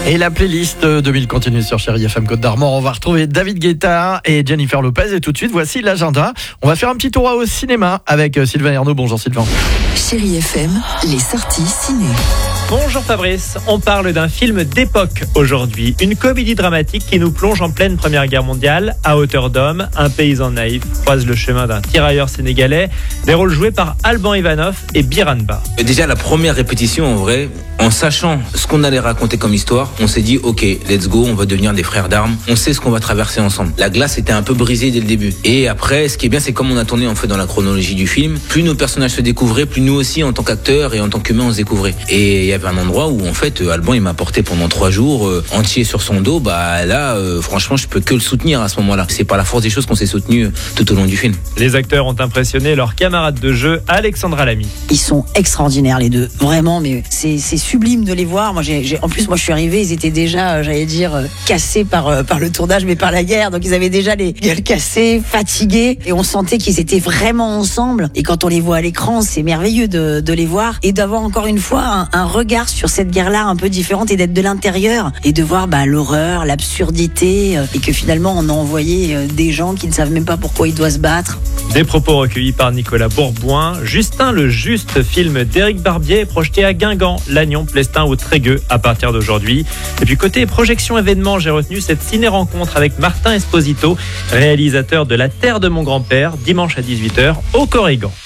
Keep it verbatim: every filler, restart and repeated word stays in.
Et la playlist deux mille continue sur Chérie F M Côte d'Armor. On va retrouver David Guetta et Jennifer Lopez. Et tout de suite, voici l'agenda. On va faire un petit tour au cinéma avec Sylvain Ernaud. Bonjour Sylvain. Chérie F M, les sorties ciné. Bonjour Fabrice, on parle d'un film d'époque aujourd'hui, une comédie dramatique qui nous plonge en pleine Première Guerre mondiale. À hauteur d'homme, un paysan naïf croise le chemin d'un tirailleur sénégalais, des rôles joués par Alban Ivanov et Biranba. Déjà la première répétition en vrai, en sachant ce qu'on allait raconter comme histoire, on s'est dit ok, let's go, on va devenir des frères d'armes, on sait ce qu'on va traverser ensemble. La glace était un peu brisée dès le début. Et après, ce qui est bien, c'est comme on a tourné en fait dans la chronologie du film, plus nos personnages se découvraient, plus nous aussi en tant qu'acteurs et en tant qu'humains on se découvrait. Et il y avait un endroit où en fait Alban il m'a porté pendant trois jours euh, entier sur son dos. Bah là, euh, franchement, je peux que le soutenir à ce moment-là. C'est par la force des choses qu'on s'est soutenu euh, tout au long du film. Les acteurs ont impressionné leur camarade de jeu Alexandra Lamy. Ils sont extraordinaires les deux, vraiment, mais c'est, c'est sublime de les voir. Moi, j'ai, j'ai, en plus, moi je suis arrivée, ils étaient déjà, euh, j'allais dire, euh, cassés par, euh, par le tournage, mais par la guerre. Donc ils avaient déjà les gueules cassées, fatigués, et on sentait qu'ils étaient vraiment ensemble. Et quand on les voit à l'écran, c'est merveilleux de, de les voir et d'avoir encore une fois un, un regard sur cette guerre-là un peu différente et d'être de l'intérieur et de voir bah, l'horreur, l'absurdité, euh, et que finalement on a envoyé euh, des gens qui ne savent même pas pourquoi ils doivent se battre. Des propos recueillis par Nicolas Bourboin. Justin le Juste, film d'Éric Barbier, projeté à Guingamp, Lannion, Plestin ou Trégueux à partir d'aujourd'hui. Et puis côté projection événement, j'ai retenu cette ciné-rencontre avec Martin Esposito, réalisateur de La Terre de mon grand-père, dimanche à dix-huit heures au Corrigan.